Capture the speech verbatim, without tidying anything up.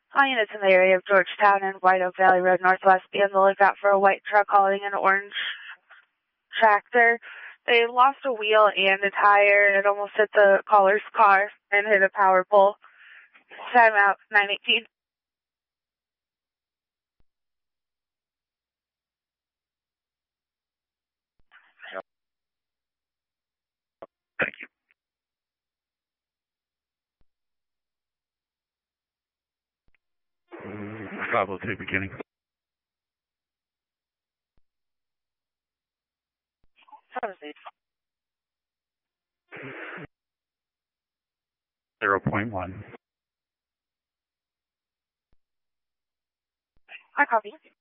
All units in the area of Georgetown and White Oak Valley Road Northwest be on the lookout for a white truck hauling an orange tractor. They lost a wheel and a tire, and it almost hit the caller's car and hit a power pole. Time out, nine eighteen. Thank you. five oh two beginning. zero point one. I copy.